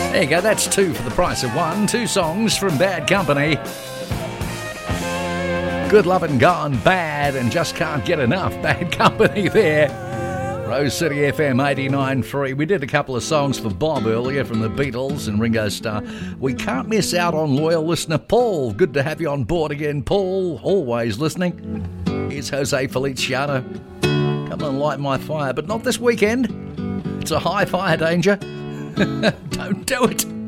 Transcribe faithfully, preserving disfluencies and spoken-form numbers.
There you go, that's two for the price of one. Two songs from Bad Company. Good Lovin' Gone Bad and Just Can't Get Enough. Bad Company there. Rose City F M eighty-nine point three. We did a couple of songs for Bob earlier from the Beatles and Ringo Starr. We can't miss out on loyal listener Paul. Good to have you on board again, Paul. Always listening. Here's Jose Feliciano. Come and light my fire, but not this weekend. It's a high fire danger. Don't do it.